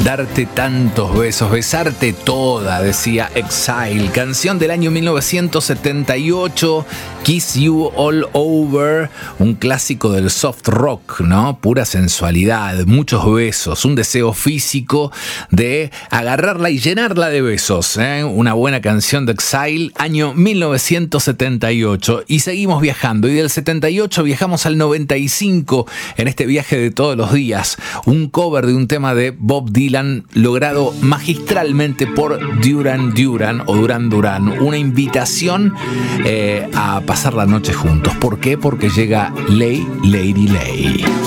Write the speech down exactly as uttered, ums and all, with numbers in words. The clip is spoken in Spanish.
Darte tantos besos, besarte toda, decía Exile, canción del año mil novecientos setenta y ocho, Kiss You All Over, un clásico del soft rock, ¿no? Pura sensualidad, muchos besos, un deseo físico de agarrarla y llenarla de besos, ¿eh? Una buena canción de Exile, año mil novecientos setenta y ocho. Y seguimos viajando, y del setenta y ocho viajamos al noventa y cinco en este viaje de todos los días, un cover de un tema de Bob Dylan logrado magistralmente por Duran Duran o Duran Duran, una invitación eh, a pasar la noche juntos. ¿Por qué? Porque llega Lay Lady Lay.